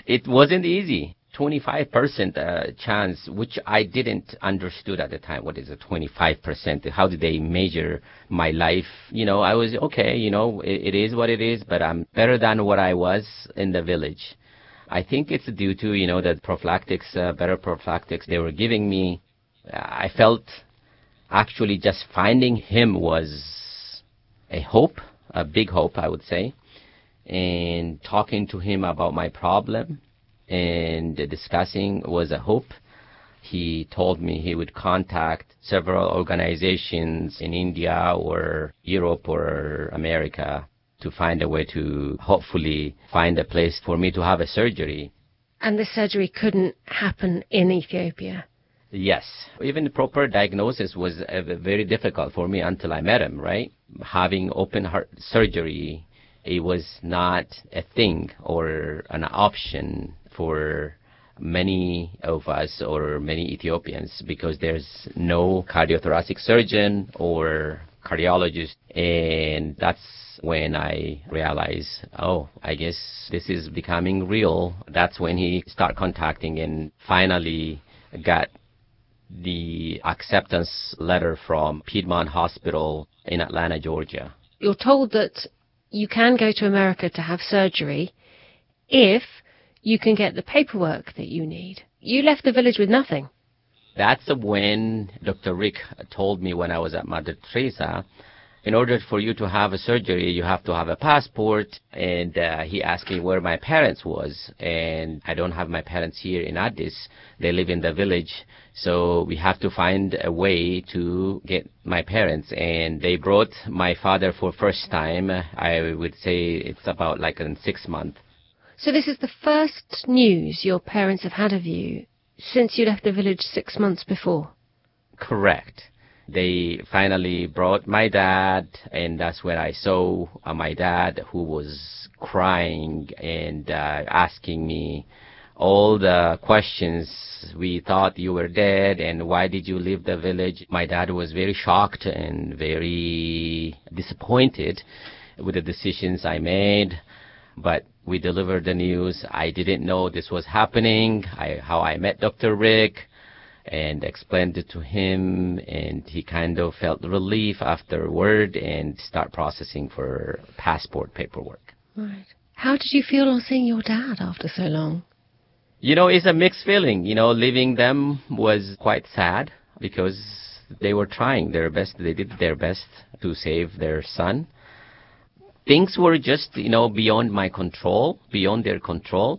It wasn't easy. 25% chance, which I didn't understood at the time. What is a 25%? How did they measure my life? I was okay. It is what it is, but I'm better than what I was in the village. I think it's due to, the prophylactics, better prophylactics they were giving me. I felt actually just finding him was a hope, a big hope, I would say. And talking to him about my problem and discussing was a hope. He told me he would contact several organizations in India or Europe or America to find a way to hopefully find a place for me to have a surgery. And the surgery couldn't happen in Ethiopia? Yes. Even the proper diagnosis was very difficult for me until I met him, right? Having open heart surgery, it was not a thing or an option for many of us or many Ethiopians because there's no cardiothoracic surgeon or cardiologist. And that's when I realized, I guess this is becoming real. That's when he started contacting and finally got the acceptance letter from Piedmont Hospital in Atlanta, Georgia. You're told that you can go to America to have surgery if you can get the paperwork that you need. You left the village with nothing. That's when Dr. Rick told me when I was at Mother Teresa, in order for you to have a surgery, you have to have a passport. And he asked me where my parents was. And I don't have my parents here in Addis. They live in the village. So we have to find a way to get my parents. And they brought my father for first time. I would say it's about like in 6 months. So this is the first news your parents have had of you since you left the village 6 months before? Correct. They finally brought my dad, and that's when I saw my dad, who was crying and asking me all the questions. We thought you were dead, and why did you leave the village? My dad was very shocked and very disappointed with the decisions I made. But we delivered the news. I didn't know this was happening. How I met Dr. Rick and explained it to him, and he kind of felt relief afterward and start processing for passport paperwork. Right. How did you feel on seeing your dad after so long? It's a mixed feeling. Leaving them was quite sad because they were trying their best. They did their best to save their son. Things were just, beyond my control, beyond their control.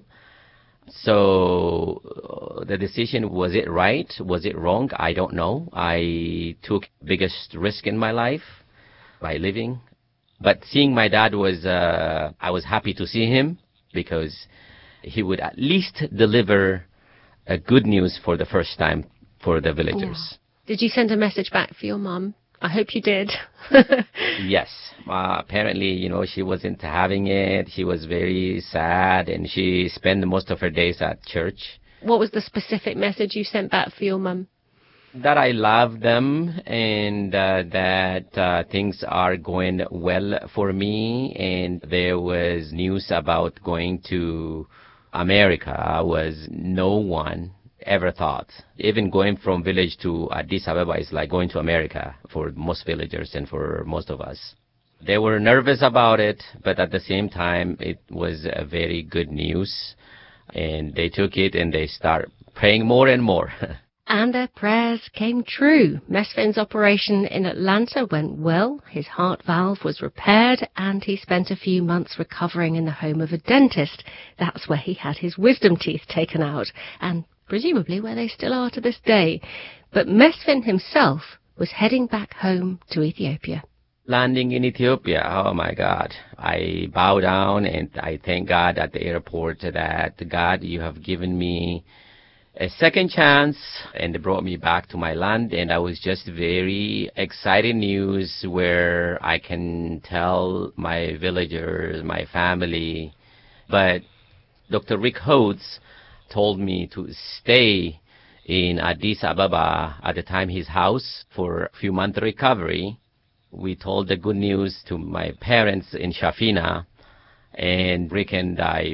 So the decision, was it right? Was it wrong? I don't know. I took biggest risk in my life by living. But seeing my dad I was happy to see him because he would at least deliver a good news for the first time for the villagers. Yeah. Did you send a message back for your mum? I hope you did. Yes. Apparently, she wasn't having it. She was very sad, and she spent most of her days at church. What was the specific message you sent back for your mum? That I love them and that things are going well for me. And there was news about going to America was no one ever thought. Even going from village to Addis Ababa is like going to America for most villagers and for most of us. They were nervous about it, but at the same time, it was a very good news. And they took it and they start praying more and more. And their prayers came true. Mesfin's operation in Atlanta went well. His heart valve was repaired, and he spent a few months recovering in the home of a dentist. That's where he had his wisdom teeth taken out, and presumably where they still are to this day. But Mesfin himself was heading back home to Ethiopia. Landing in Ethiopia, oh my God. I bow down and I thank God at the airport that, God, you have given me a second chance and brought me back to my land. And I was just very exciting news where I can tell my villagers, my family. But Dr. Rick Holtz told me to stay in Addis Ababa, at the time his house, for a few months recovery. We told the good news to my parents in Shafina, and Rick and I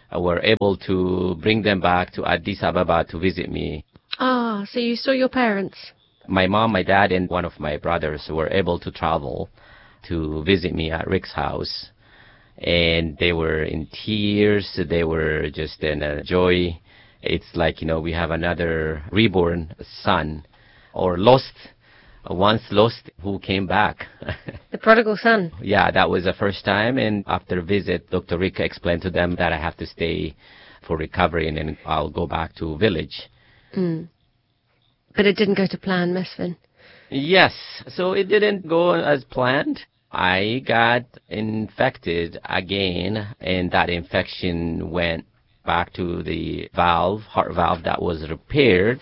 were able to bring them back to Addis Ababa to visit me. Ah, so you saw your parents? My mom, my dad, and one of my brothers were able to travel to visit me at Rick's house. And they were in tears. They were just in a joy. It's like, we have another reborn son, or once lost, who came back. The prodigal son. Yeah, that was the first time. And after a visit, Dr. Rick explained to them that I have to stay for recovery and then I'll go back to village. Mm. But it didn't go to plan, Mesfin. Yes, so it didn't go as planned. I got infected again, and that infection went back to the heart valve that was repaired.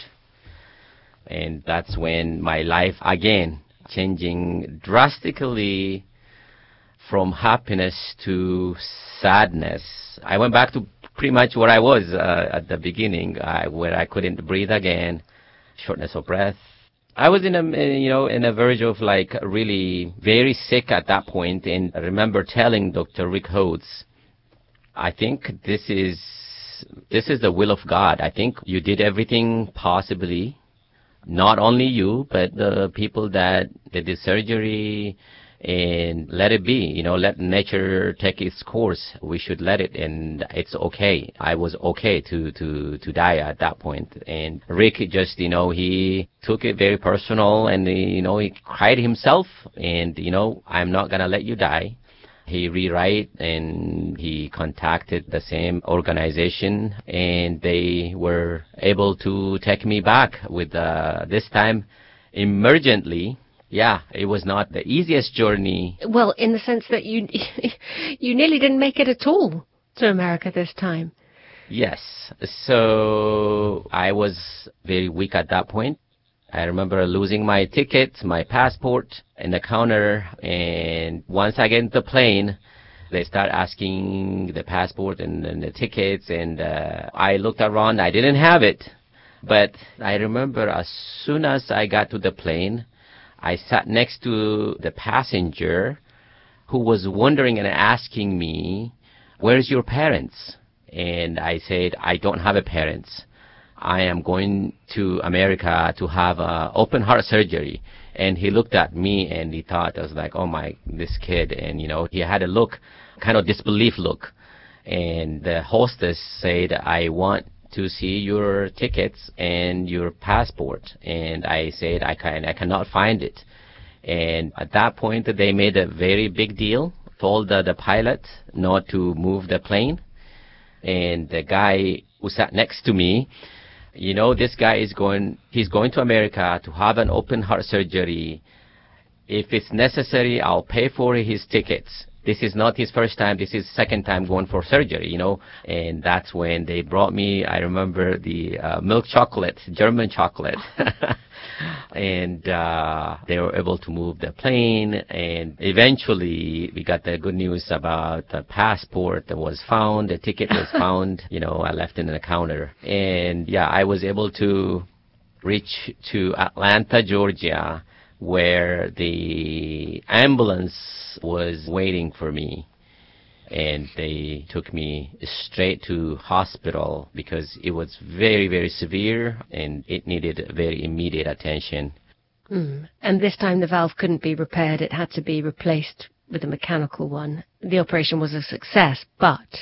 And that's when my life again changing drastically from happiness to sadness. I went back to pretty much where I was at the beginning, where I couldn't breathe again, shortness of breath. I was in a verge of like really very sick at that point, and I remember telling Dr. Rick Hodes, I think this is the will of God. I think you did everything possibly. Not only you, but the people that did the surgery, and let it be, let nature take its course. We should let it, and it's okay. I was okay to die at that point. And Rick just, he took it very personal, and, he cried himself, and, I'm not gonna let you die. He rewrite, and he contacted the same organization, and they were able to take me back with, this time, emergently. Yeah, it was not the easiest journey. Well, in the sense that you nearly didn't make it at all to America this time. Yes. So I was very weak at that point. I remember losing my ticket, my passport in the counter, and once I get into the plane, they start asking the passport and the tickets, and I looked around. I didn't have it. But I remember as soon as I got to the plane, I sat next to the passenger who was wondering and asking me, where's your parents? And I said, I don't have a parents. I am going to America to have open heart surgery. And he looked at me and he thought, I was like, oh my, this kid. And, he had a look, kind of disbelief look. And the hostess said, I want to see your tickets and your passport. And I said, I cannot find it. And at that point, they made a very big deal, told the pilot not to move the plane. And the guy who sat next to me, this guy he's going to America to have an open heart surgery. If it's necessary, I'll pay for his tickets. This is not his first time. This is second time going for surgery, And that's when they brought me, I remember the milk chocolate, German chocolate. And they were able to move the plane. And eventually we got the good news about the passport that was found. The ticket was found. I left it in the counter. And yeah, I was able to reach to Atlanta, Georgia, where the ambulance was waiting for me, and they took me straight to hospital because it was very, very severe and it needed very immediate attention. And this time the valve couldn't be repaired. It had to be replaced with a mechanical one. The operation was a success, but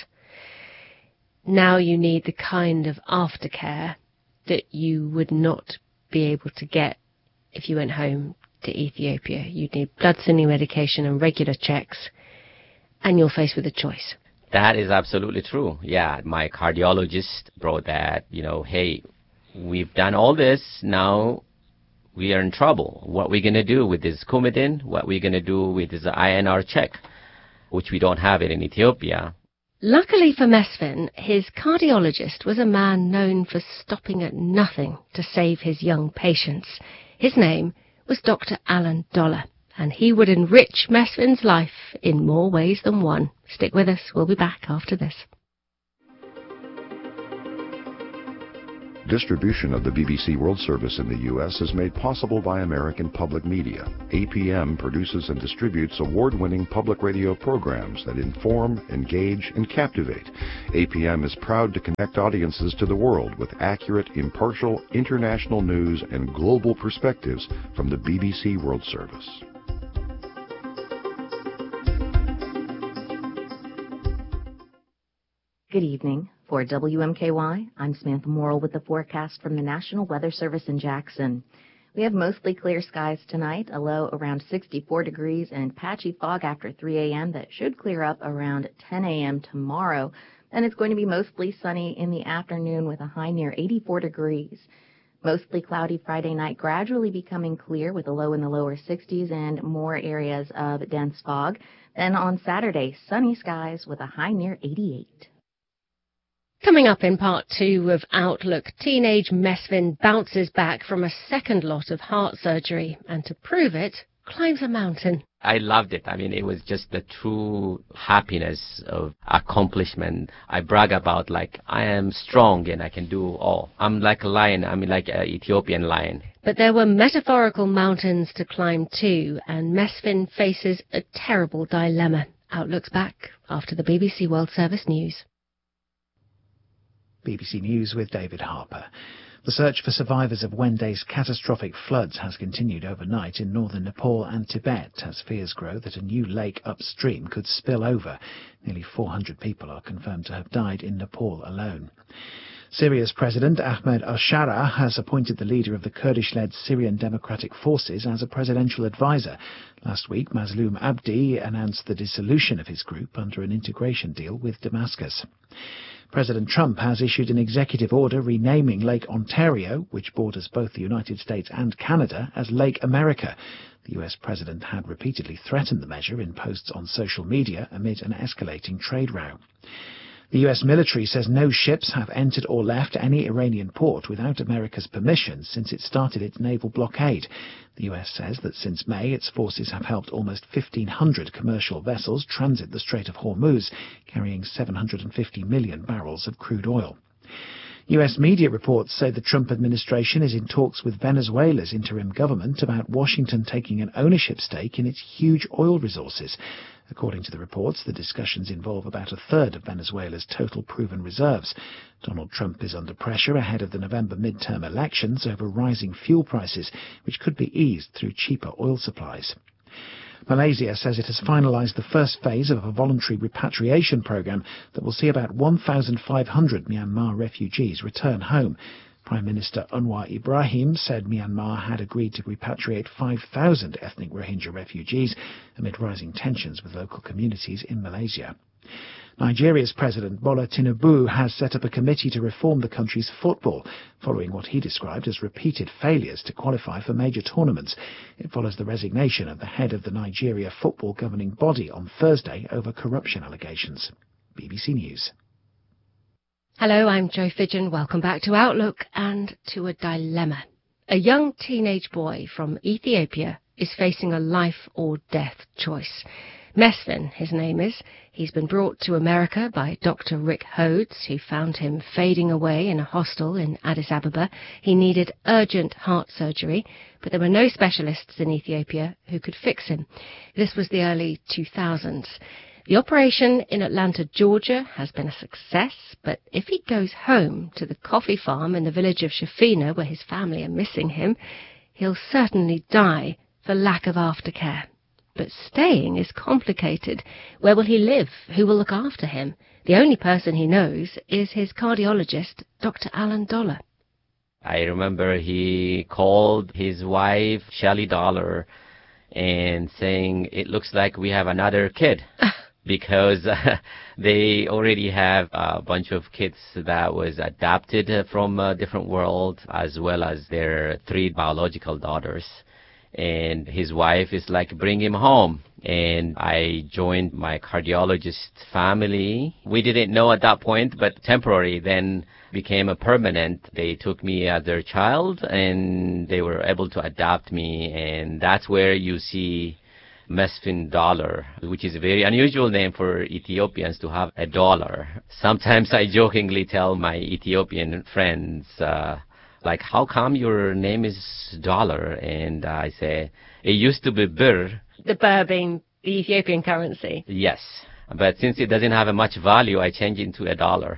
now you need the kind of aftercare that you would not be able to get if you went home to Ethiopia. You'd need blood thinning medication and regular checks, and you're faced with a choice. That is absolutely true. Yeah, my cardiologist brought that, hey, we've done all this, now we are in trouble. What are we going to do with this Coumadin? What are we going to do with this INR check, which we don't have it in Ethiopia? Luckily for Mesfin, his cardiologist was a man known for stopping at nothing to save his young patients. His name was Dr. Alan Dollar, and he would enrich Mesfin's life in more ways than one. Stick with us. We'll be back after this. Distribution of the BBC World Service in the U.S. is made possible by American Public Media. APM produces and distributes award-winning public radio programs that inform, engage, and captivate. APM is proud to connect audiences to the world with accurate, impartial, international news and global perspectives from the BBC World Service. Good evening. For WMKY, I'm Samantha Morrill with the forecast from the National Weather Service in Jackson. We have mostly clear skies tonight, a low around 64 degrees, and patchy fog after 3 a.m. that should clear up around 10 a.m. tomorrow. Then it's going to be mostly sunny in the afternoon with a high near 84 degrees. Mostly cloudy Friday night, gradually becoming clear with a low in the lower 60s and more areas of dense fog. Then on Saturday, sunny skies with a high near 88. Coming up in part 2 of Outlook, teenage Mesfin bounces back from a second lot of heart surgery and to prove it, climbs a mountain. I loved it. I mean, it was just the true happiness of accomplishment. I brag about, like, I am strong and I can do all. I'm like a lion. I mean, like an Ethiopian lion. But there were metaphorical mountains to climb too, and Mesfin faces a terrible dilemma. Outlook's back after the BBC World Service News. BBC News with David Harper. The search for survivors of Wendy's catastrophic floods has continued overnight in northern Nepal and Tibet as fears grow that a new lake upstream could spill over. Nearly 400 people are confirmed to have died in Nepal alone. Syria's President Ahmed al-Shara has appointed the leader of the Kurdish-led Syrian Democratic Forces as a presidential advisor. Last week, Mazloum Abdi announced the dissolution of his group under an integration deal with Damascus. President Trump has issued an executive order renaming Lake Ontario, which borders both the United States and Canada, as Lake America. The US president had repeatedly threatened the measure in posts on social media amid an escalating trade row. The US military says no ships have entered or left any Iranian port without America's permission since it started its naval blockade. The US says that since May, its forces have helped almost 1,500 commercial vessels transit the Strait of Hormuz, carrying 750 million barrels of crude oil. US media reports say the Trump administration is in talks with Venezuela's interim government about Washington taking an ownership stake in its huge oil resources. According to the reports, the discussions involve about a third of Venezuela's total proven reserves. Donald Trump is under pressure ahead of the November midterm elections over rising fuel prices, which could be eased through cheaper oil supplies. Malaysia says it has finalized the first phase of a voluntary repatriation program that will see about 1,500 Myanmar refugees return home. Prime Minister Anwar Ibrahim said Myanmar had agreed to repatriate 5,000 ethnic Rohingya refugees amid rising tensions with local communities in Malaysia. Nigeria's President Bola Tinubu has set up a committee to reform the country's football, following what he described as repeated failures to qualify for major tournaments. It follows the resignation of the head of the Nigeria football governing body on Thursday over corruption allegations. BBC News. Hello, I'm Jo Fidgen. Welcome back to Outlook and to a dilemma. A young teenage boy from Ethiopia is facing a life or death choice. Mesfin, his name is. He's been brought to America by Dr. Rick Hodes, who found him fading away in a hostel in Addis Ababa. He needed urgent heart surgery, but there were no specialists in Ethiopia who could fix him. This was the early 2000s. The operation in Atlanta, Georgia, has been a success, but if he goes home to the coffee farm in the village of Shafina, where his family are missing him, he'll certainly die for lack of aftercare. But staying is complicated. Where will he live? Who will look after him? The only person he knows is his cardiologist, Dr. Alan Dollar. I remember he called his wife, Shelley Dollar, and saying, it looks like we have another kid. Because they already have a bunch of kids that was adopted from a different world, as well as their 3 biological daughters. And his wife is like, bring him home. And I joined my cardiologist family. We didn't know at that point, but temporary then became a permanent. They took me as their child, and they were able to adopt me. And that's where you see Mesfin dollar, which is a very unusual name for Ethiopians to have a dollar. Sometimes I jokingly tell my Ethiopian friends, like, how come your name is dollar? And I say, it used to be bir. The birr being the Ethiopian currency. Yes. But since it doesn't have much value, I change it into a dollar.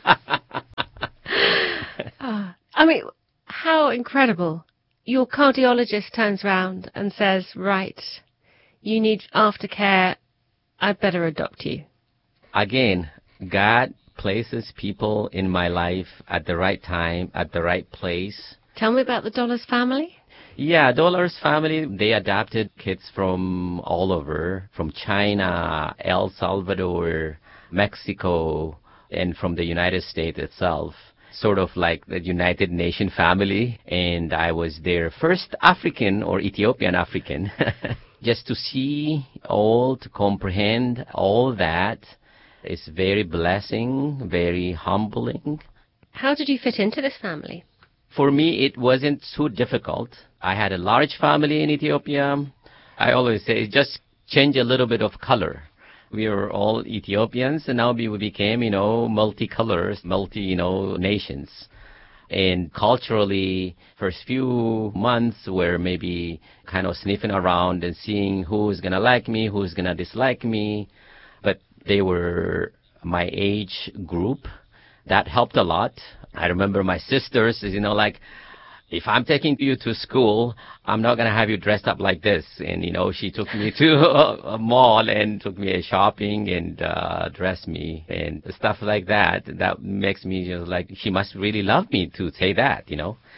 I mean, how incredible. Your cardiologist turns round and says, right, you need aftercare, I'd better adopt you. Again, God places people in my life at the right time, at the right place. Tell me about the Dollars family. Yeah, Dollars family, they adopted kids from all over, from China, El Salvador, Mexico, and from the United States itself. Sort of like the United Nation family. And I was their first African or Ethiopian African. Just to see all, to comprehend all that is very blessing, very humbling. How did you fit into this family? For me, it wasn't so difficult. I had a large family in Ethiopia. I always say, just change a little bit of color. We were all Ethiopians, and now we became, multicolors, nations. And culturally, first few months were maybe kind of sniffing around and seeing who's going to like me, who's going to dislike me. But they were my age group. That helped a lot. I remember my sisters, like, if I'm taking you to school, I'm not going to have you dressed up like this. And, she took me to a mall and took me shopping and dressed me and stuff like that. That makes me just like, she must really love me to say that,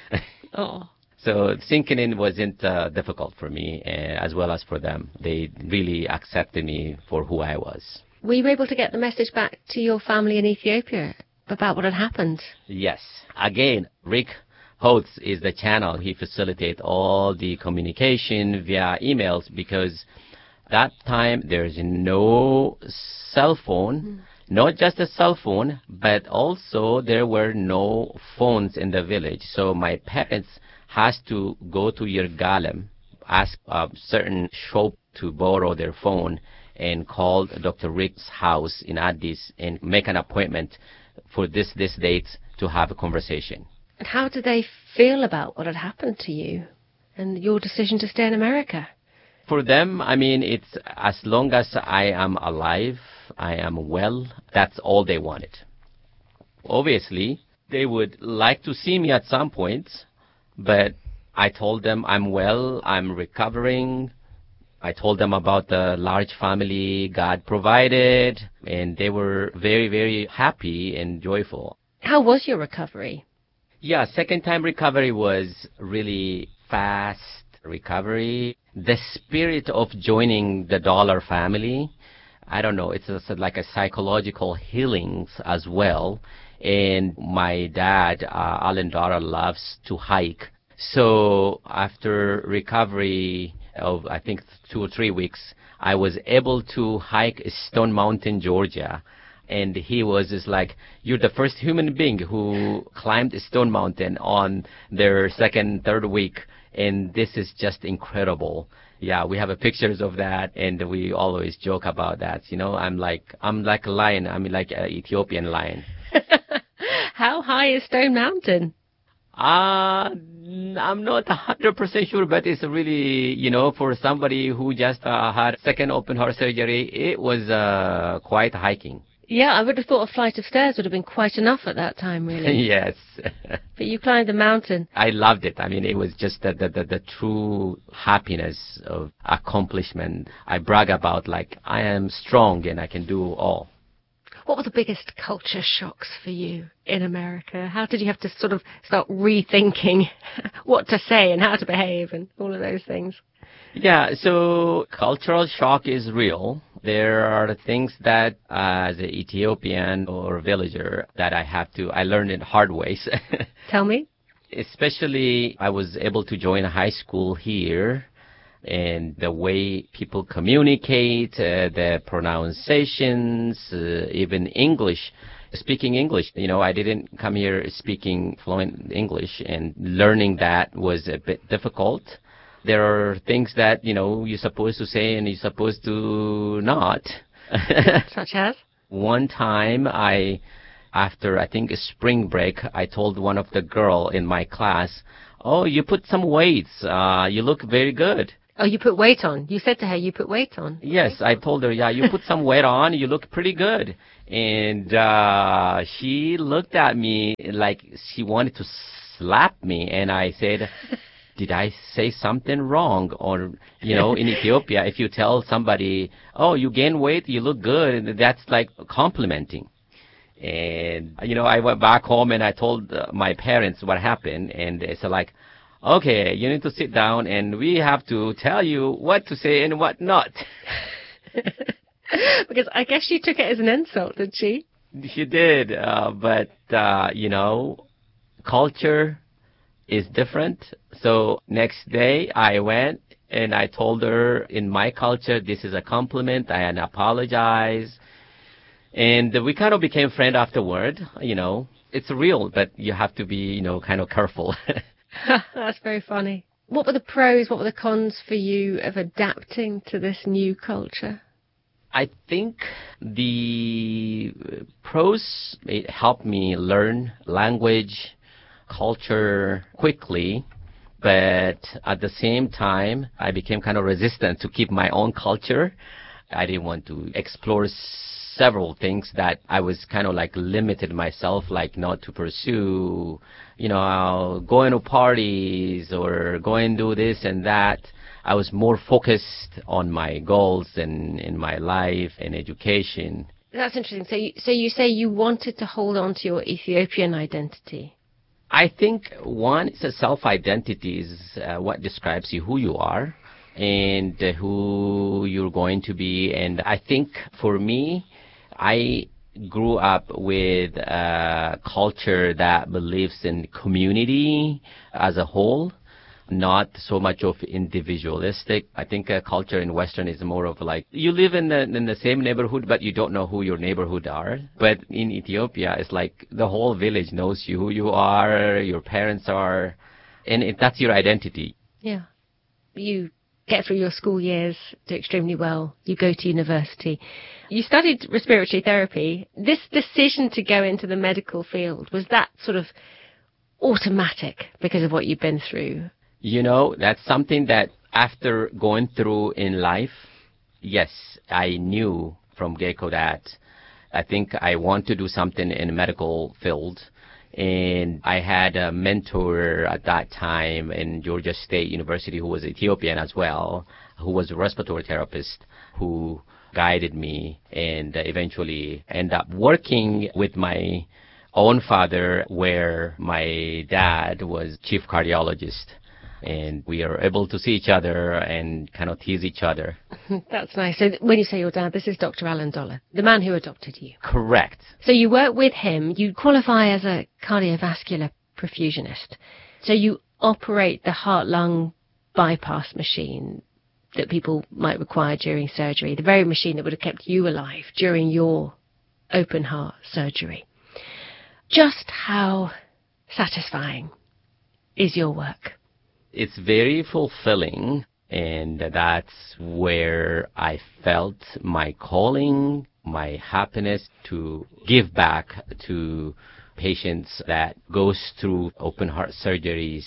Oh. So sinking in wasn't difficult for me as well as for them. They really accepted me for who I was. Were you able to get the message back to your family in Ethiopia about what had happened? Yes. Again, Rick Holtz is the channel. He facilitates all the communication via emails because that time there's no cell phone, not just a cell phone, but also there were no phones in the village. So my parents has to go to Yergalem, ask a certain shop to borrow their phone and call Dr. Rick's house in Addis and make an appointment for this date to have a conversation. And how did they feel about what had happened to you and your decision to stay in America? For them, it's as long as I am alive, I am well, that's all they wanted. Obviously, they would like to see me at some point, but I told them I'm well, I'm recovering. I told them about the large family God provided, and they were very, very happy and joyful. How was your recovery? Yeah, second time recovery was really fast recovery. The spirit of joining the Dollar family, I don't know, it's like a psychological healing as well. And my dad, Alan Dollar, loves to hike. So after recovery of, I think, 2 or 3 weeks, I was able to hike Stone Mountain, Georgia. And he was just like, you're the first human being who climbed Stone Mountain on their second, third week. And this is just incredible. Yeah, we have pictures of that, and we always joke about that. I'm like a lion. Like an Ethiopian lion. How high is Stone Mountain? I'm not 100% sure, but it's really, for somebody who just had second open heart surgery, it was quite hiking. Yeah, I would have thought a flight of stairs would have been quite enough at that time, really. Yes. But you climbed the mountain. I loved it. It was just the true happiness of accomplishment. I brag about, like, I am strong and I can do all. What were the biggest culture shocks for you in America? How did you have to sort of start rethinking what to say and how to behave and all of those things? Yeah, so cultural shock is real. There are things that as an Ethiopian or villager that I learned in hard ways. Tell me. Especially I was able to join a high school here, and the way people communicate, the pronunciations, even English, speaking English. I didn't come here speaking fluent English, and learning that was a bit difficult. there are things that, you're supposed to say and you're supposed to not. Such as? One time after I think a spring break, I told one of the girl in my class, "Oh, you put some weights. You look very good." Oh, you put weight on. You said to her, you put weight on. Yes, I told her, yeah, you put some weight on. You look pretty good. And she looked at me like she wanted to slap me. And I said, did I say something wrong? Or, in Ethiopia, if you tell somebody, oh, you gain weight, you look good, that's like complimenting. And, I went back home and I told my parents what happened. And they said, like, okay, you need to sit down and we have to tell you what to say and what not. Because I guess she took it as an insult, did she? She did. But, culture is different. So next day I went and I told her, in my culture, this is a compliment. I apologize. And we kind of became friends afterward. It's real, but you have to be, kind of careful. That's very funny. What were the pros, what were the cons for you of adapting to this new culture? I think the pros, it helped me learn language, culture quickly, but at the same time, I became kind of resistant to keep my own culture. I didn't want to explore several things that I was kind of like limited myself, like not to pursue, going to parties or going to do this and that. I was more focused on my goals and in my life and education. That's interesting. So you say you wanted to hold on to your Ethiopian identity. I think one is a self-identity is what describes you, who you are and who you're going to be. And I think for me, I grew up with a culture that believes in community as a whole, not so much of individualistic. I think a culture in Western is more of like, you live in the same neighborhood, but you don't know who your neighborhood are. But in Ethiopia, it's like the whole village knows you, who you are, your parents are, and that's your identity. Yeah. You get through your school years, do extremely well. You go to university. You studied respiratory therapy. This decision to go into the medical field, was that sort of automatic because of what you've been through? That's something that after going through in life, yes, I knew from get-go that I think I want to do something in the medical field. And I had a mentor at that time in Georgia State University who was Ethiopian as well, who was a respiratory therapist, who guided me and eventually end up working with my own father, where my dad was chief cardiologist. And we are able to see each other and kind of tease each other. That's nice. So when you say your dad, this is Dr. Alan Dollar, the man who adopted you. Correct. So you work with him. You qualify as a cardiovascular perfusionist. So you operate the heart-lung bypass machine that people might require during surgery, the very machine that would have kept you alive during your open heart surgery. Just how satisfying is your work? It's very fulfilling, and that's where I felt my calling, my happiness to give back to patients that goes through open heart surgeries.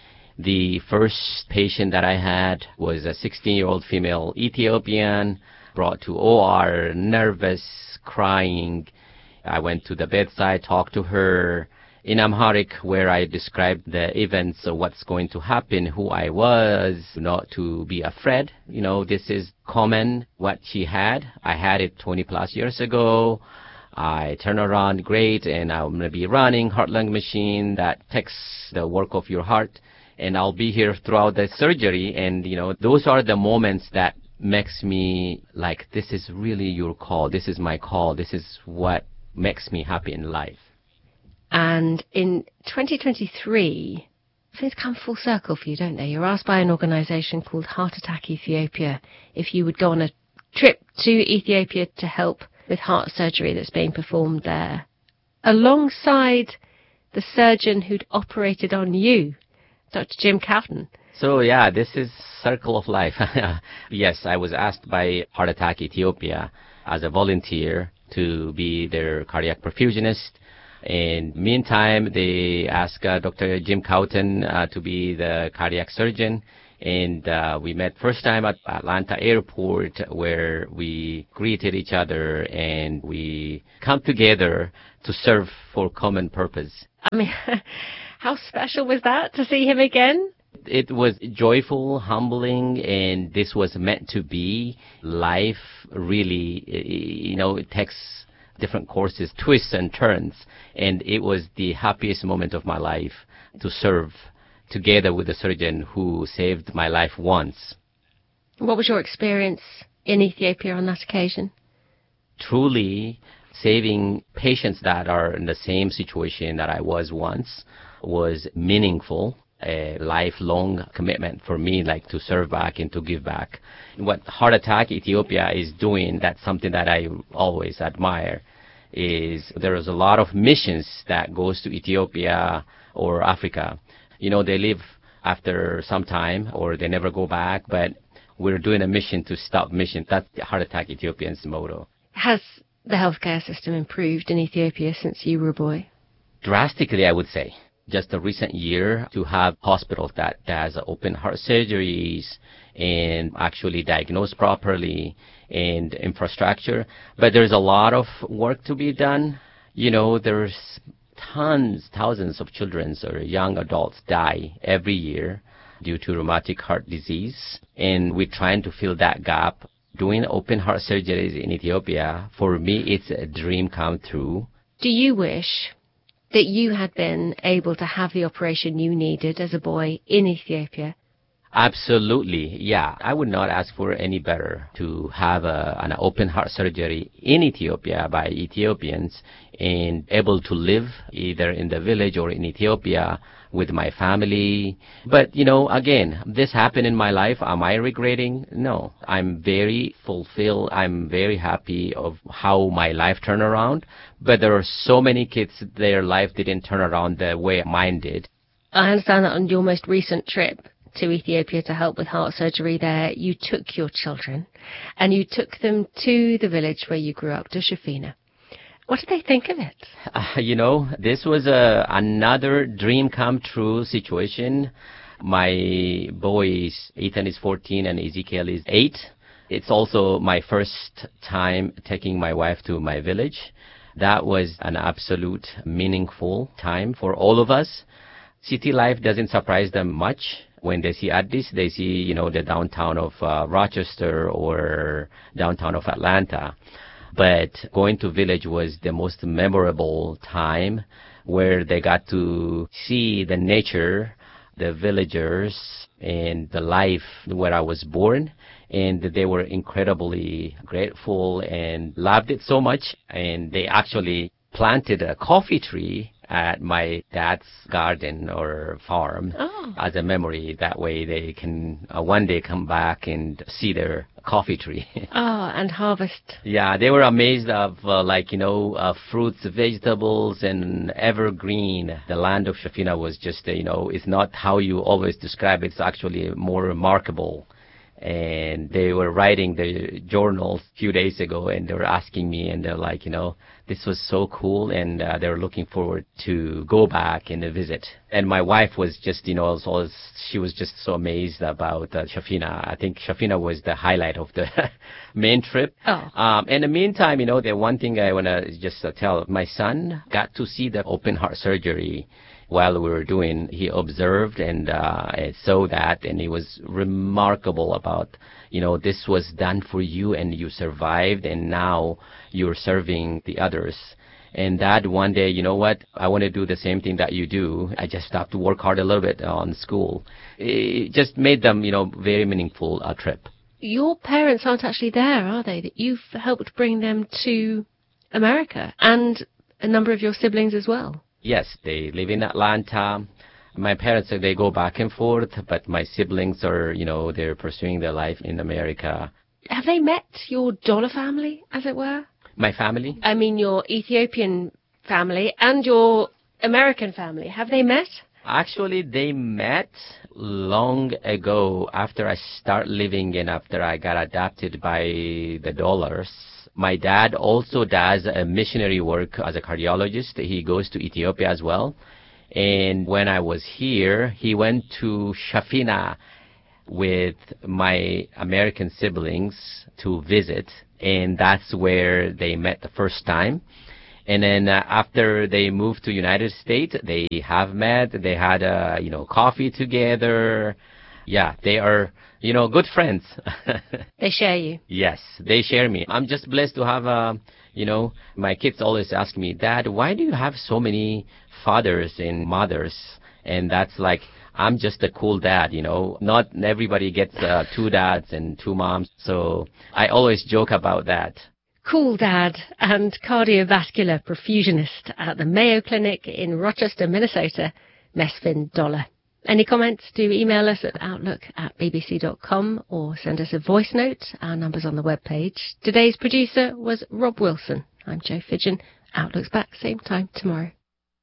The first patient that I had was a 16-year-old female Ethiopian, brought to OR, nervous, crying. I went to the bedside, talked to her in Amharic, where I described the events of what's going to happen, who I was, not to be afraid. This is common, what she had. I had it 20 plus years ago. I turn around great, and I'm going to be running heart-lung machine that takes the work of your heart, and I'll be here throughout the surgery. And, those are the moments that makes me like, this is really your call. This is my call. This is what makes me happy in life. And in 2023, things come full circle for you, don't they? You're asked by an organisation called Heart Attack Ethiopia if you would go on a trip to Ethiopia to help with heart surgery that's being performed there, alongside the surgeon who'd operated on you, Dr. Jim Cowden. So yeah, this is circle of life. Yes, I was asked by Heart Attack Ethiopia as a volunteer to be their cardiac perfusionist. And meantime, they asked Dr. Jim Cowton to be the cardiac surgeon. And we met first time at Atlanta Airport, where we greeted each other and we come together to serve for common purpose. I mean, how special was that to see him again? It was joyful, humbling, and this was meant to be. Life really, it takes different courses, twists and turns, and it was the happiest moment of my life to serve together with the surgeon who saved my life once. What was your experience in Ethiopia on that occasion? Truly, saving patients that are in the same situation that I was once was meaningful. A lifelong commitment for me, like to serve back and to give back. What Heart Attack Ethiopia is doing, that's something that I always admire, is there is a lot of missions that goes to Ethiopia or Africa. They leave after some time or they never go back, but we're doing a mission to stop mission. That's the Heart Attack Ethiopia's motto. Has the healthcare system improved in Ethiopia since you were a boy? Drastically, I would say. Just the recent year to have hospitals that does open heart surgeries and actually diagnose properly and infrastructure. But there's a lot of work to be done. There's thousands of children or young adults die every year due to rheumatic heart disease. And we're trying to fill that gap. Doing open heart surgeries in Ethiopia, for me, it's a dream come true. Do you wish that you had been able to have the operation you needed as a boy in Ethiopia? Absolutely, yeah. I would not ask for any better to have an open heart surgery in Ethiopia by Ethiopians and able to live either in the village or in Ethiopia with my family. But, again, this happened in my life. Am I regretting? No. I'm very fulfilled. I'm very happy of how my life turned around. But there are so many kids, their life didn't turn around the way mine did. I understand that on your most recent trip to Ethiopia to help with heart surgery there, you took your children and you took them to the village where you grew up, to Shafina. What did they think of it? This was another dream come true situation. My boys, Ethan is 14 and Ezekiel is 8. It's also my first time taking my wife to my village. That was an absolute meaningful time for all of us. City life doesn't surprise them much. When they see Addis, they see, the downtown of Rochester or downtown of Atlanta. But going to village was the most memorable time where they got to see the nature, the villagers, and the life where I was born. And they were incredibly grateful and loved it so much. And they actually planted a coffee tree at my dad's garden or farm as a memory. That way they can one day come back and see their coffee tree. And harvest. Yeah, they were amazed of fruits, vegetables, and evergreen. The land of Shafina was just, it's not how you always describe it. It's actually more remarkable. And they were writing the journals a few days ago, and they were asking me, and they're like, this was so cool, and they were looking forward to go back and visit. And my wife was just, she was just so amazed about Shafina. I think Shafina was the highlight of the main trip. In the meantime, the one thing I want to just tell, my son got to see the open heart surgery while we were doing. He observed and saw that, and he was remarkable about, this was done for you and you survived, and now you're serving the others. And Dad, one day, I want to do the same thing that you do. I just have to work hard a little bit on school. It just made them, very meaningful trip. Your parents aren't actually there, are they? That you've helped bring them to America, and a number of your siblings as well. Yes, they live in Atlanta. My parents, they go back and forth, but my siblings are, they're pursuing their life in America. Have they met your dollar family, as it were? My family? I mean, your Ethiopian family and your American family. Have they met? Actually, they met long ago after I start living and after I got adopted by the Dollars. My dad also does a missionary work as a cardiologist. He goes to Ethiopia as well. And when I was here, he went to Shafina with my American siblings to visit. And that's where they met the first time. And then after they moved to United States, they have met. They had coffee together. Yeah, they are, good friends. They share you. Yes, they share me. I'm just blessed to have, my kids always ask me, Dad, why do you have so many fathers and mothers? And that's like, I'm just a cool dad, Not everybody gets 2 dads and 2 moms. So I always joke about that. Cool dad and cardiovascular perfusionist at the Mayo Clinic in Rochester, Minnesota, Mesfin Dollar. Any comments, do email us at outlook@bbc.com or send us a voice note. Our number's on the webpage. Today's producer was Rob Wilson. I'm Jo Fidgen. Outlook's back same time tomorrow.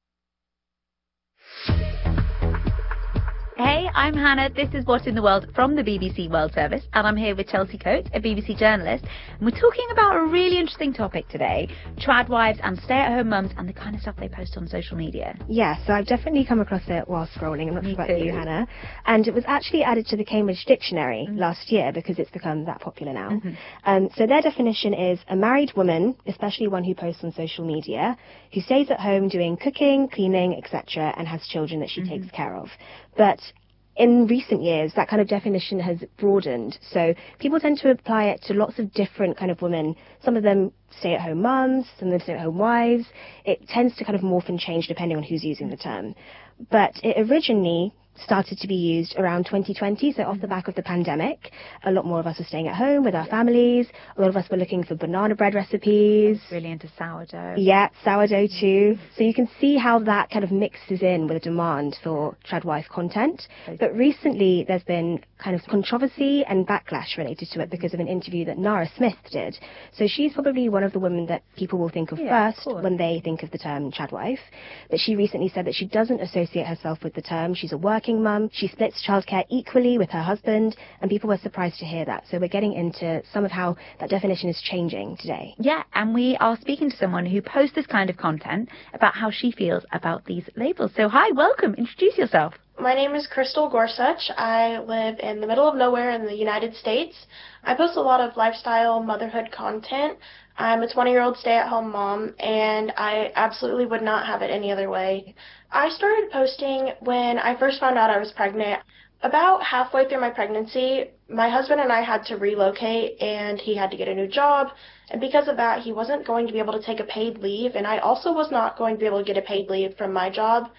Hey, I'm Hannah. This is What in the World from the BBC World Service, and I'm here with Chelsea Coates, a BBC journalist, and we're talking about a really interesting topic today, trad wives and stay-at-home mums and the kind of stuff they post on social media. Yeah, so I've definitely come across it while scrolling. I'm not sure about you, Hannah. And it was actually added to the Cambridge Dictionary last year because it's become that popular now. So their definition is a married woman, especially one who posts on social media, who stays at home doing cooking, cleaning, etc., and has children that she takes care of. But in recent years, that kind of definition has broadened. So people tend to apply it to lots of different kind of women. Some of them stay-at-home mums, some of them stay-at-home wives. It tends to kind of morph and change depending on who's using the term. But it originally started to be used around 2020, so off the back of the pandemic. A lot more of us are staying at home with our families. A lot of us were looking for banana bread recipes. Really into sourdough. Yeah, sourdough too. So you can see how that kind of mixes in with a demand for tradwife content. But recently there's been kind of controversy and backlash related to it because of an interview that Nara Smith did. So she's probably one of the women that people will think of first when they think of the term tradwife. But she recently said that she doesn't associate herself with the term. She's a working mum. She splits childcare equally with her husband, and people were surprised to hear that. So we're getting into some of how that definition is changing today. Yeah, and we are speaking to someone who posts this kind of content about how she feels about these labels. So hi, welcome. Introduce yourself. My name is Crystal Gorsuch. I live in the middle of nowhere in the United States. I post a lot of lifestyle motherhood content. I'm a 20-year-old stay-at-home mom, and I absolutely would not have it any other way. I started posting when I first found out I was pregnant. About halfway through my pregnancy, my husband and I had to relocate, and he had to get a new job. And because of that, he wasn't going to be able to take a paid leave, and I also was not going to be able to get a paid leave from my job.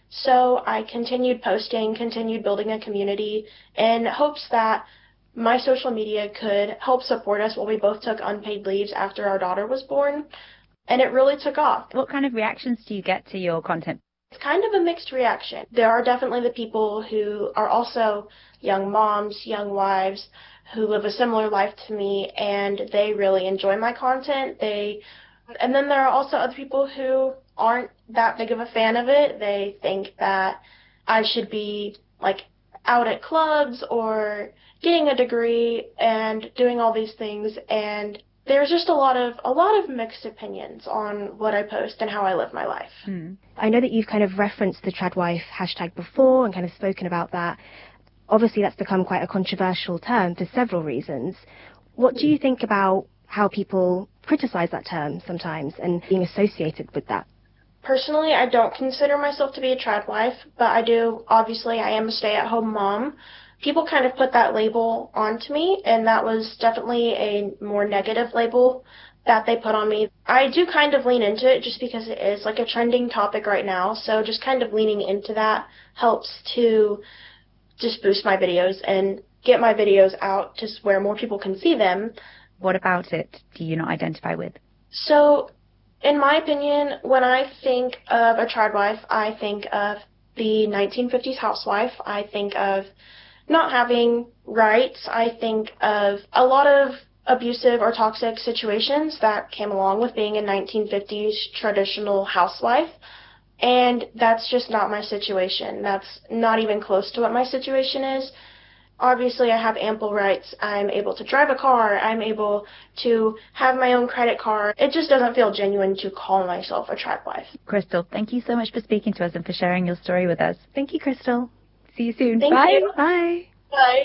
So I continued posting, continued building a community in hopes that my social media could help support us while we both took unpaid leaves after our daughter was born. And it really took off. What kind of reactions do you get to your content? It's kind of a mixed reaction. There are definitely the people who are also young moms, young wives, who live a similar life to me, and they really enjoy my content. And then there are also other people who aren't that big of a fan of it. They think that I should be out at clubs or getting a degree and doing all these things, and there's just a lot of mixed opinions on what I post and how I live my life. I know that you've kind of referenced the tradwife hashtag before and kind of spoken about that. Obviously that's become quite a controversial term for several reasons. What do you think about how people criticize that term sometimes and being associated with that? Personally, I don't consider myself to be a tradwife, but I am a stay-at-home mom. People kind of put that label onto me, and that was definitely a more negative label that they put on me. I do kind of lean into it just because it is a trending topic right now, so just kind of leaning into that helps to just boost my videos and get my videos out just where more people can see them. What about it do you not identify with? So, in my opinion, when I think of a tradwife, I think of the 1950s housewife. I think of not having rights. I think of a lot of abusive or toxic situations that came along with being a 1950s traditional housewife. And that's just not my situation. That's not even close to what my situation is. Obviously, I have ample rights. I'm able to drive a car. I'm able to have my own credit card. It just doesn't feel genuine to call myself a trad wife. Crystal, thank you so much for speaking to us and for sharing your story with us. Thank you, Crystal. See you soon. Thank Bye. you. Bye. Bye.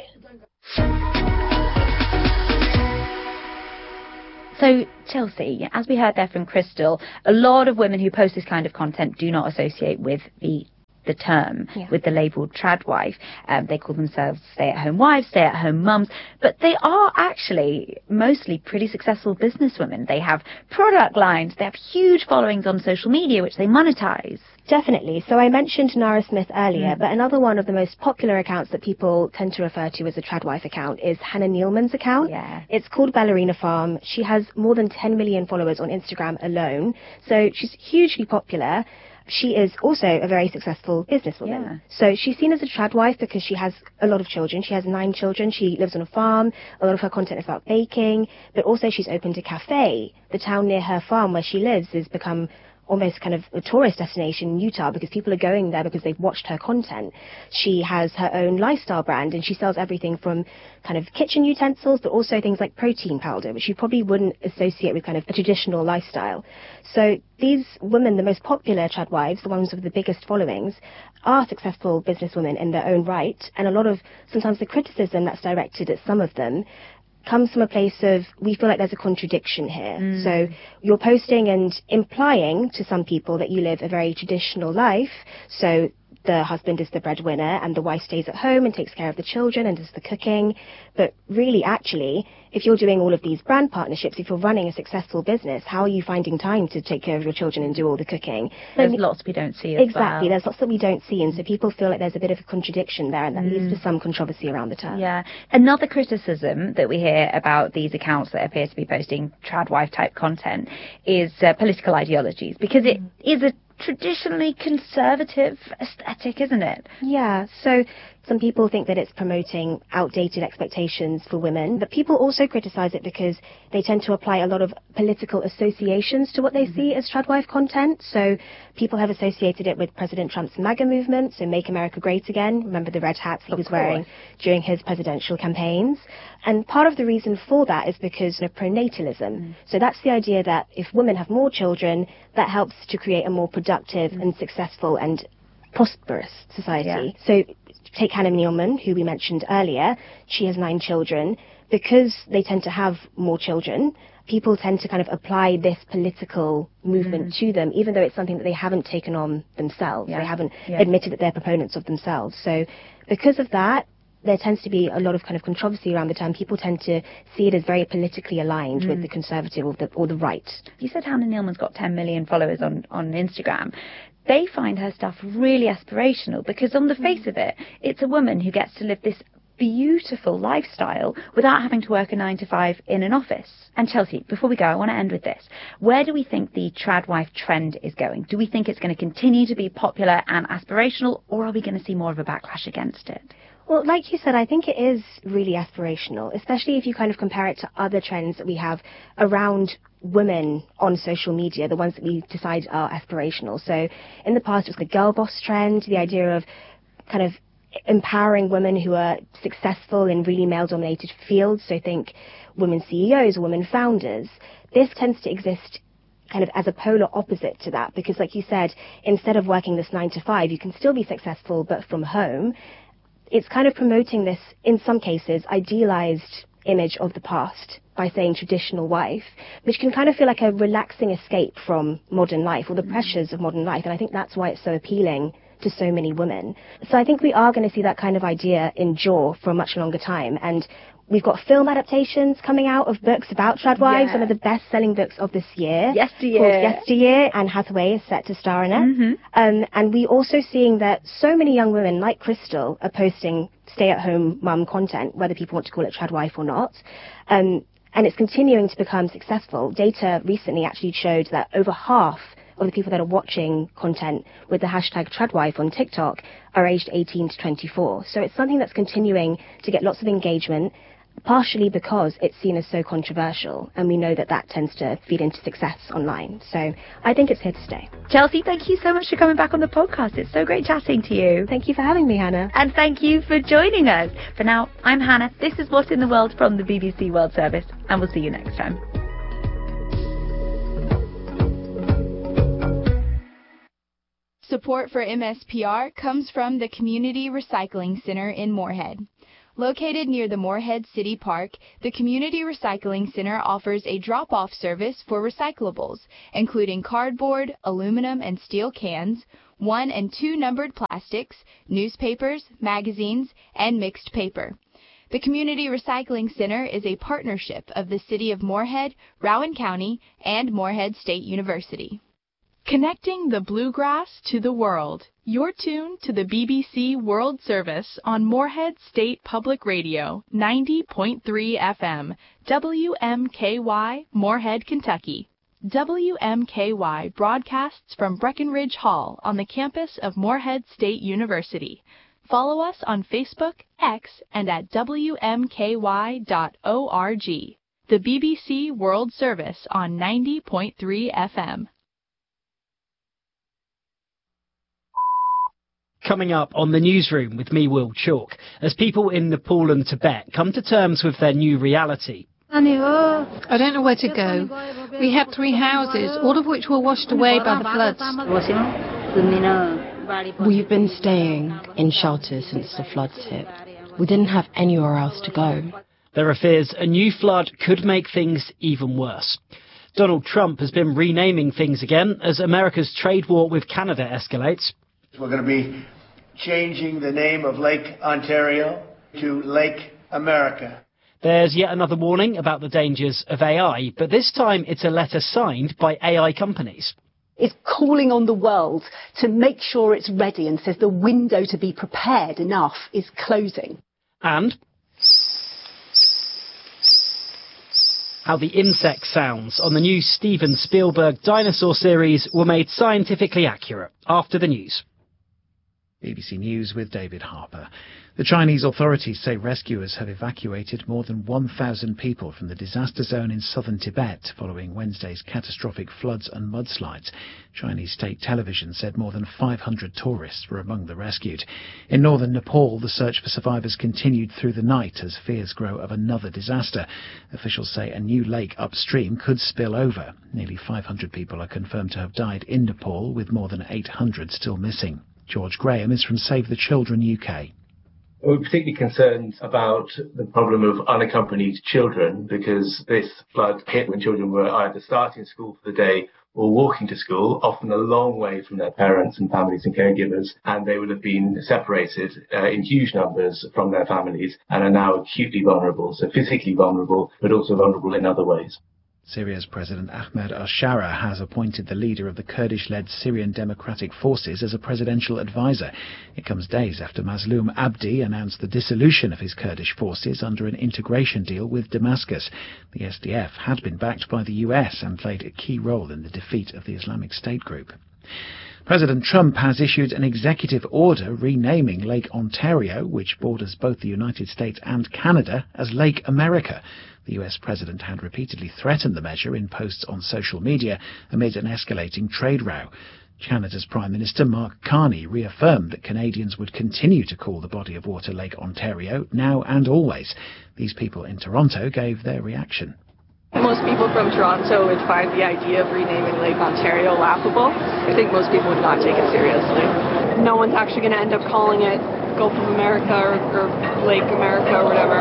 So, Chelsea, as we heard there from Crystal, a lot of women who post this kind of content do not associate with the term, with the label trad wife. They call themselves stay-at-home wives, stay-at-home mums, but they are actually mostly pretty successful businesswomen. They have product lines, they have huge followings on social media, which they monetize. Definitely. So I mentioned Nara Smith earlier, but another one of the most popular accounts that people tend to refer to as a tradwife account is Hannah Nealman's account. Yeah. It's called Ballerina Farm. She has more than 10 million followers on Instagram alone. So she's hugely popular. She is also a very successful businesswoman. Yeah. So she's seen as a tradwife because she has a lot of children. She has 9 children. She lives on a farm. A lot of her content is about baking, but also she's opened a cafe. The town near her farm where she lives has become almost kind of a tourist destination in Utah because people are going there because they've watched her content. She has her own lifestyle brand and she sells everything from kind of kitchen utensils but also things like protein powder, which you probably wouldn't associate with kind of a traditional lifestyle. So these women, the most popular tradwives, the ones with the biggest followings, are successful businesswomen in their own right, and a lot of sometimes the criticism that's directed at some of them comes from a place of, we feel like there's a contradiction here. So you're posting and implying to some people that you live a very traditional life. So the husband is the breadwinner and the wife stays at home and takes care of the children and does the cooking. But really, actually, if you're doing all of these brand partnerships, if you're running a successful business, how are you finding time to take care of your children and do all the cooking? There's lots we don't see as Exactly. well. There's lots that we don't see. And so people feel like there's a bit of a contradiction there, and that leads to some controversy around the term. Yeah. Another criticism that we hear about these accounts that appear to be posting tradwife type content is political ideologies, because it is a traditionally conservative aesthetic, isn't it? Yeah, so some people think that it's promoting outdated expectations for women, but people also criticize it because they tend to apply a lot of political associations to what they see as tradwife content. So people have associated it with President Trump's MAGA movement, so Make America Great Again. Remember the red hats he was wearing during his presidential campaigns? And part of the reason for that is because of pronatalism. So that's the idea that if women have more children, that helps to create a more productive and successful and prosperous society. So take Hannah Nealman, who we mentioned earlier. She has 9 children. Because they tend to have more children, people tend to kind of apply this political movement to them, even though it's something that they haven't taken on themselves. They haven't admitted that they're proponents of themselves. So because of that, there tends to be a lot of kind of controversy around the term. People tend to see it as very politically aligned with the conservative or the right. You said Hannah Nealman's got 10 million followers on Instagram. They find her stuff really aspirational because on the face of it, it's a woman who gets to live this beautiful lifestyle without having to work a 9-to-5 in an office. And Chelsea, before we go, I want to end with this. Where do we think the tradwife trend is going? Do we think it's going to continue to be popular and aspirational, or are we going to see more of a backlash against it? Well, like you said, I think it is really aspirational, especially if you kind of compare it to other trends that we have around women on social media, the ones that we decide are aspirational. So in the past, it was the girl boss trend, the idea of kind of empowering women who are successful in really male-dominated fields. So think women CEOs or women founders. This tends to exist kind of as a polar opposite to that, because like you said, instead of working this 9-to-5, you can still be successful, but from home. It's kind of promoting this, in some cases, idealized image of the past by saying traditional wife, which can kind of feel like a relaxing escape from modern life or the pressures of modern life. And I think that's why it's so appealing to so many women. So I think we are going to see that kind of idea endure for a much longer time. And we've got film adaptations coming out of books about tradwives, some of the best-selling books of this year. Yesteryear. Called Yesteryear, Anne Hathaway is set to star in it. And we're also seeing that so many young women, like Crystal, are posting stay-at-home mum content, whether people want to call it tradwife or not. And it's continuing to become successful. Data recently actually showed that over half of the people that are watching content with the hashtag tradwife on TikTok are aged 18 to 24. So it's something that's continuing to get lots of engagement. partially because it's seen as so controversial, and we know that that tends to feed into success online. So I think it's here to stay. Chelsea, thank you so much for coming back on the podcast. It's so great chatting to you. Thank you for having me, Hannah. And thank you for joining us. For now, I'm Hannah. This is What in the World from the BBC World Service, and we'll see you next time. Support for MSPR comes from the Community Recycling Center in Moorhead. Located near the Moorhead City Park, the Community Recycling Center offers a drop-off service for recyclables, including cardboard, aluminum and steel cans, 1- and 2-numbered plastics, newspapers, magazines, and mixed paper. The Community Recycling Center is a partnership of the City of Moorhead, Rowan County, and Moorhead State University. Connecting the bluegrass to the world. You're tuned to the BBC World Service on Moorhead State Public Radio, 90.3 FM, WMKY, Moorhead, Kentucky. WMKY broadcasts from Breckenridge Hall on the campus of Moorhead State University. Follow us on Facebook, X, and at WMKY.org. The BBC World Service on 90.3 FM. Coming up on the newsroom with me, Will Chalk, as people in Nepal and Tibet come to terms with their new reality. I don't know where to go. We had 3 houses, all of which were washed away by the floods. We've been staying in shelters since the floods hit. We didn't have anywhere else to go. There are fears a new flood could make things even worse. Donald Trump has been renaming things again as America's trade war with Canada escalates. We're going to be changing the name of Lake Ontario to Lake America. There's yet another warning about the dangers of AI, but this time it's a letter signed by AI companies. Is calling on the world to make sure it's ready and says the window to be prepared enough is closing. And how the insect sounds on the new Steven Spielberg dinosaur series were made scientifically accurate. After the news. BBC News with David Harper. The Chinese authorities say rescuers have evacuated more than 1,000 people from the disaster zone in southern Tibet following Wednesday's catastrophic floods and mudslides. Chinese state television said more than 500 tourists were among the rescued. In northern Nepal, the search for survivors continued through the night as fears grow of another disaster. Officials say a new lake upstream could spill over. Nearly 500 people are confirmed to have died in Nepal, with more than 800 still missing. George Graham is from Save the Children UK. We're particularly concerned about the problem of unaccompanied children because this flood hit when children were either starting school for the day or walking to school, often a long way from their parents and families and caregivers, and they would have been separated in huge numbers from their families and are now acutely vulnerable, so physically vulnerable, but also vulnerable in other ways. Syria's President Ahmed al-Shara has appointed the leader of the Kurdish-led Syrian Democratic Forces as a presidential advisor. It comes days after Mazloum Abdi announced the dissolution of his Kurdish forces under an integration deal with Damascus. The SDF had been backed by the US and played a key role in the defeat of the Islamic State group. President Trump has issued an executive order renaming Lake Ontario, which borders both the United States and Canada, as Lake America. The US president had repeatedly threatened the measure in posts on social media amid an escalating trade row. Canada's Prime Minister Mark Carney reaffirmed that Canadians would continue to call the body of water Lake Ontario now and always. These people in Toronto gave their reaction. Most people from Toronto would find the idea of renaming Lake Ontario laughable. I think most people would not take it seriously. No one's actually going to end up calling it Gulf of America or Lake America or whatever.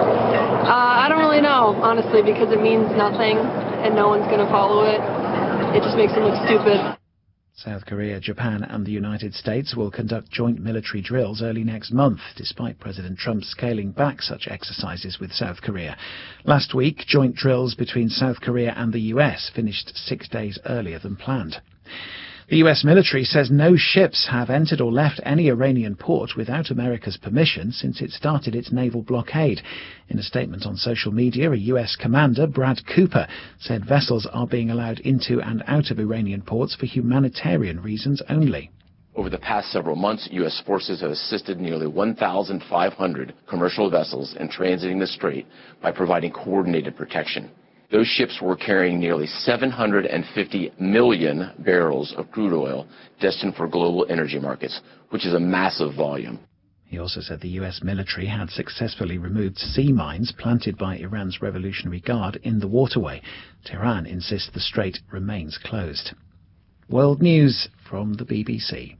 I don't really know, honestly, because it means nothing and no one's going to follow it. It just makes it look stupid. South Korea, Japan and the United States will conduct joint military drills early next month, despite President Trump scaling back such exercises with South Korea. Last week, joint drills between South Korea and the US finished 6 days earlier than planned. The US military says no ships have entered or left any Iranian port without America's permission since it started its naval blockade. In a statement on social media, a US commander, Brad Cooper, said vessels are being allowed into and out of Iranian ports for humanitarian reasons only. Over the past several months, U.S. forces have assisted nearly 1,500 commercial vessels in transiting the strait by providing coordinated protection. Those ships were carrying nearly 750 million barrels of crude oil destined for global energy markets, which is a massive volume. He also said the US military had successfully removed sea mines planted by Iran's Revolutionary Guard in the waterway. Tehran insists the strait remains closed. World News from the BBC.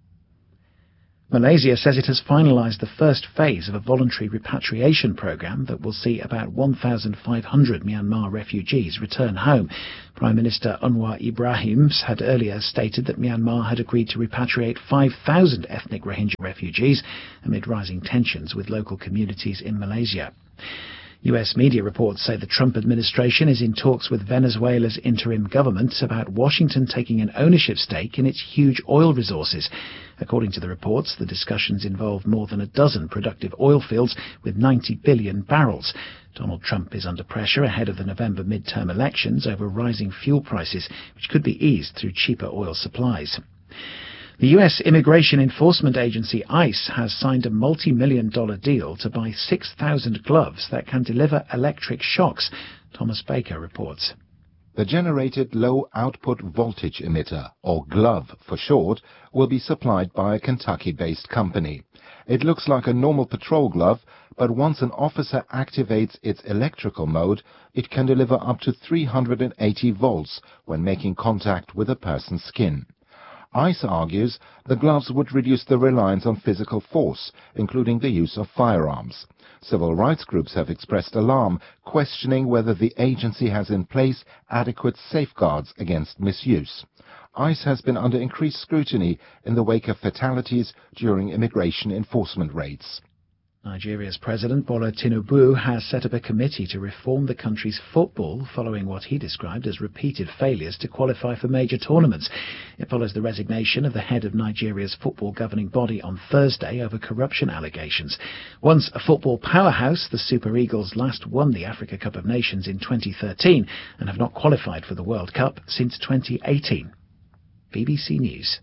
Malaysia says it has finalised the first phase of a voluntary repatriation programme that will see about 1,500 Myanmar refugees return home. Prime Minister Anwar Ibrahim had earlier stated that Myanmar had agreed to repatriate 5,000 ethnic Rohingya refugees amid rising tensions with local communities in Malaysia. US media reports say the Trump administration is in talks with Venezuela's interim government about Washington taking an ownership stake in its huge oil resources. According to the reports, the discussions involve more than a dozen productive oil fields with 90 billion barrels. Donald Trump is under pressure ahead of the November midterm elections over rising fuel prices, which could be eased through cheaper oil supplies. The U.S. Immigration Enforcement Agency, ICE, has signed a multi-million-dollar deal to buy 6,000 gloves that can deliver electric shocks. Thomas Baker reports. The generated low-output voltage emitter, or GLOVE for short, will be supplied by a Kentucky-based company. It looks like a normal patrol glove, but once an officer activates its electrical mode, it can deliver up to 380 volts when making contact with a person's skin. ICE argues the gloves would reduce the reliance on physical force, including the use of firearms. Civil rights groups have expressed alarm, questioning whether the agency has in place adequate safeguards against misuse. ICE has been under increased scrutiny in the wake of fatalities during immigration enforcement raids. Nigeria's President Bola Tinubu has set up a committee to reform the country's football following what he described as repeated failures to qualify for major tournaments. It follows the resignation of the head of Nigeria's football governing body on Thursday over corruption allegations. Once a football powerhouse, the Super Eagles last won the Africa Cup of Nations in 2013 and have not qualified for the World Cup since 2018. BBC News.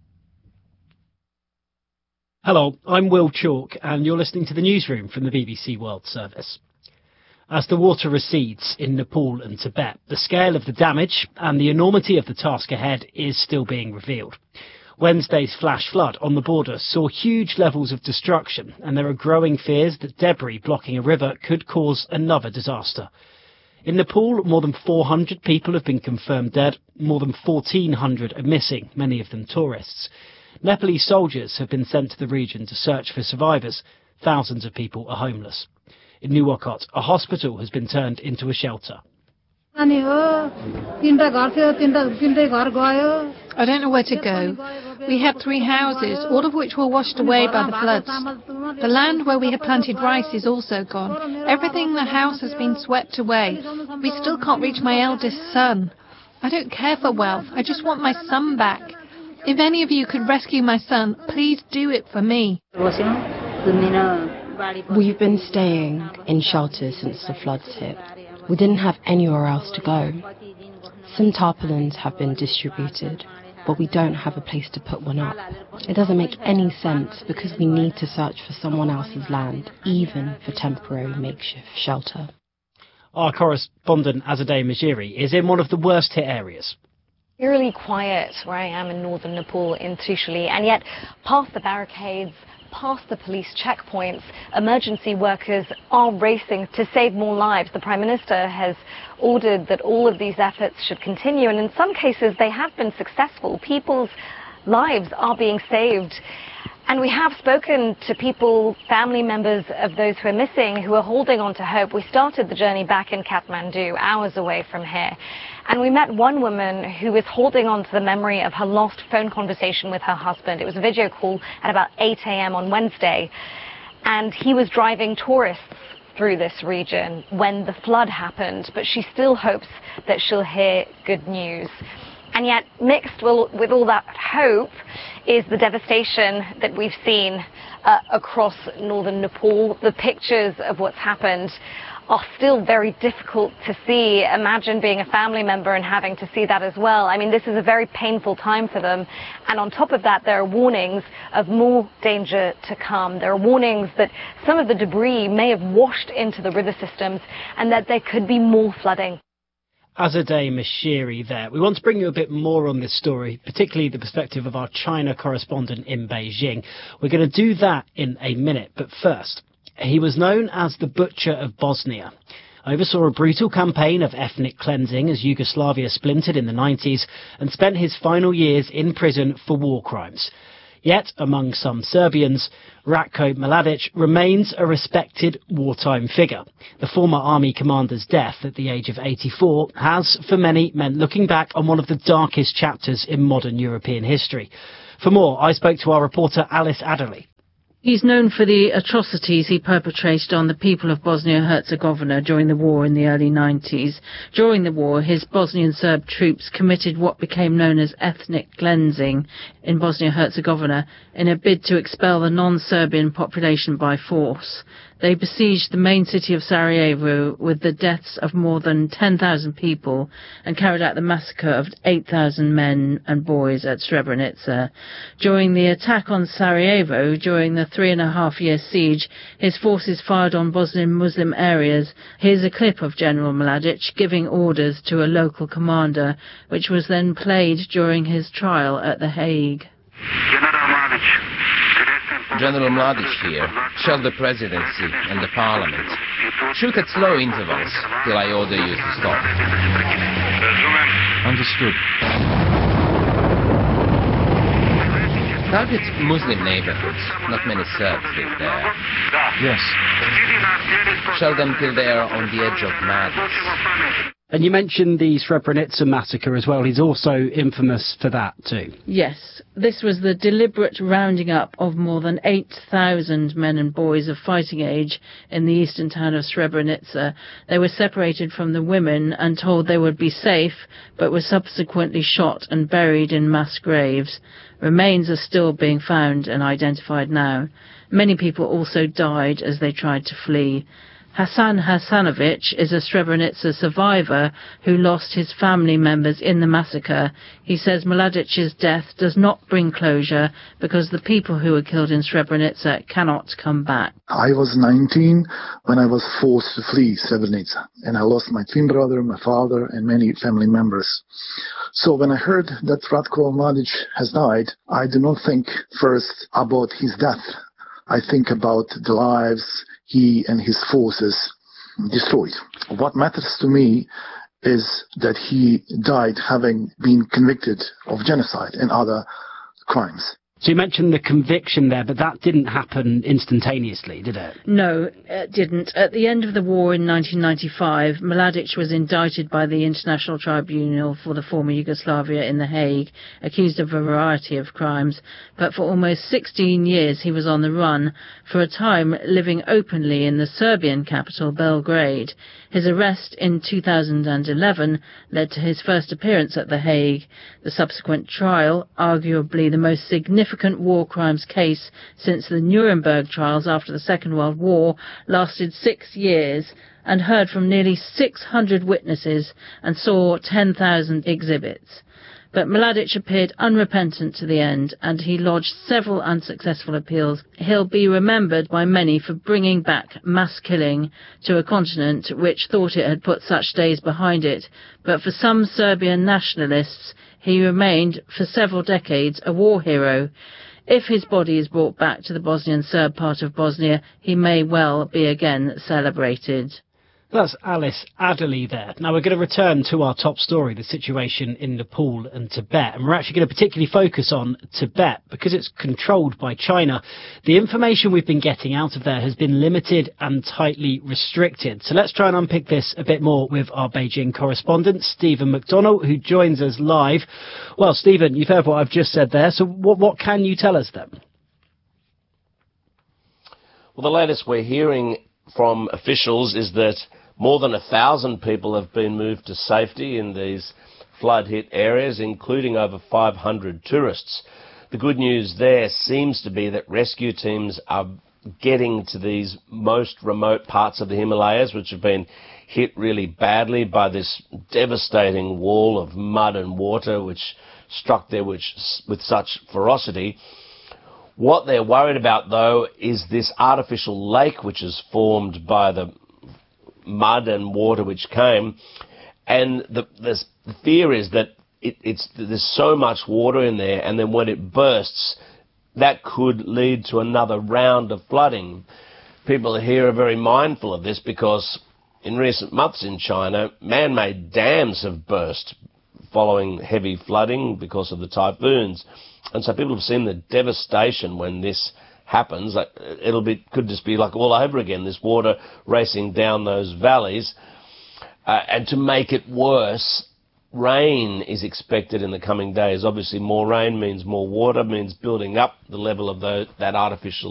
Hello, I'm Will Chalk, and you're listening to the newsroom from the BBC World Service. As the water recedes in Nepal and Tibet, the scale of the damage and the enormity of the task ahead is still being revealed. Wednesday's flash flood on the border saw huge levels of destruction, and there are growing fears that debris blocking a river could cause another disaster. In Nepal, more than 400 people have been confirmed dead, more than 1,400 are missing, many of them tourists. Nepalese soldiers have been sent to the region to search for survivors. Thousands of people are homeless. In Nuwakot, a hospital has been turned into a shelter. I don't know where to go. We had 3 houses, all of which were washed away by the floods. The land where we had planted rice is also gone. Everything in the house has been swept away. We still can't reach my eldest son. I don't care for wealth. I just want my son back. If any of you could rescue my son, please do it for me. We've been staying in shelters since the floods hit. We didn't have anywhere else to go. Some tarpaulins have been distributed, but we don't have a place to put one up. It doesn't make any sense because we need to search for someone else's land, even for temporary makeshift shelter. Our correspondent Azadeh Majiri is in one of the worst hit areas. Eerily quiet where I am in northern Nepal in Trishuli, and yet past the barricades, past the police checkpoints, emergency workers are racing to save more lives. The Prime Minister has ordered that all of these efforts should continue, and in some cases they have been successful. People's lives are being saved. And we have spoken to people, family members of those who are missing, who are holding on to hope. We started the journey back in Kathmandu, hours away from here. And we met one woman who is holding on to the memory of her lost phone conversation with her husband. It was a video call at about 8 a.m. on Wednesday. And he was driving tourists through this region when the flood happened. But she still hopes that she'll hear good news. And yet, mixed with all that hope is the devastation that we've seen across northern Nepal. The pictures of what's happened are still very difficult to see. Imagine being a family member and having to see that as well. I mean, this is a very painful time for them. And on top of that, there are warnings of more danger to come. There are warnings that some of the debris may have washed into the river systems and that there could be more flooding. Azadeh Mashiri there. We want to bring you a bit more on this story, particularly the perspective of our China correspondent in Beijing. We're going to do that in a minute, but first, he was known as the Butcher of Bosnia. Oversaw a brutal campaign of ethnic cleansing as Yugoslavia splintered in the 90s and spent his final years in prison for war crimes. Yet, among some Serbians, Ratko Mladic remains a respected wartime figure. The former army commander's death at the age of 84 has, for many, meant looking back on one of the darkest chapters in modern European history. For more, I spoke to our reporter Alice Adderley. He's known for the atrocities he perpetrated on the people of Bosnia-Herzegovina during the war in the early 90s. During the war, his Bosnian Serb troops committed what became known as ethnic cleansing in Bosnia-Herzegovina in a bid to expel the non-Serbian population by force. They besieged the main city of Sarajevo with the deaths of more than 10,000 people and carried out the massacre of 8,000 men and boys at Srebrenica. During the attack on Sarajevo, during the 3.5-year siege, his forces fired on Bosnian Muslim areas. Here's a clip of General Mladic giving orders to a local commander, which was then played during his trial at The Hague. General Mladic here shall the presidency and the parliament. Shoot at slow intervals till I order you to stop. Understood. Target's Muslim neighborhoods. Not many Serbs live there. Yes. Shell them till they are on the edge of madness. And you mentioned the Srebrenica massacre as well. He's also infamous for that too. Yes, this was the deliberate rounding up of more than 8,000 men and boys of fighting age in the eastern town of Srebrenica. They were separated from the women and told they would be safe, but were subsequently shot and buried in mass graves. Remains are still being found and identified now. Many people also died as they tried to flee. Hasan Hasanovic is a Srebrenica survivor who lost his family members in the massacre. He says Mladic's death does not bring closure because the people who were killed in Srebrenica cannot come back. I was 19 when I was forced to flee Srebrenica, and I lost my twin brother, my father, and many family members. So when I heard that Ratko Mladic has died, I do not think first about his death. I think about the lives he and his forces destroyed. What matters to me is that he died having been convicted of genocide and other crimes. So you mentioned the conviction there, but that didn't happen instantaneously, did it? No, it didn't. At the end of the war in 1995, Mladic was indicted by the International Tribunal for the former Yugoslavia in The Hague, accused of a variety of crimes. But for almost 16 years he was on the run, for a time living openly in the Serbian capital, Belgrade. His arrest in 2011 led to his first appearance at The Hague. The subsequent trial, arguably the most significant war crimes case since the Nuremberg trials after the Second World War, lasted 6 years and heard from nearly 600 witnesses and saw 10,000 exhibits. But Mladic appeared unrepentant to the end, and he lodged several unsuccessful appeals. He'll be remembered by many for bringing back mass killing to a continent which thought it had put such days behind it. But for some Serbian nationalists, he remained for several decades a war hero. If his body is brought back to the Bosnian Serb part of Bosnia, he may well be again celebrated. That's Alice Adderley there. Now we're going to return to our top story, the situation in Nepal and Tibet. And we're actually going to particularly focus on Tibet because it's controlled by China. The information we've been getting out of there has been limited and tightly restricted. So let's try and unpick this a bit more with our Beijing correspondent, Stephen McDonnell, who joins us live. Well, Stephen, you've heard what I've just said there. So what can you tell us then? Well, the latest we're hearing from officials is that more than 1,000 people have been moved to safety in these flood-hit areas, including over 500 tourists. The good news there seems to be that rescue teams are getting to these most remote parts of the Himalayas, which have been hit really badly by this devastating wall of mud and water which struck there with such ferocity. What they're worried about, though, is this artificial lake which is formed by the mud and water which came, and the fear is that there's so much water in there, and then when it bursts, that could lead to another round of flooding. People here are very mindful of this because in recent months in China, man-made dams have burst following heavy flooding because of the typhoons. And so people have seen the devastation when this happens. Could just be like all over again, this water racing down those valleys. And to make it worse, rain is expected in the coming days. Obviously, more rain means more water, means building up the level of that artificial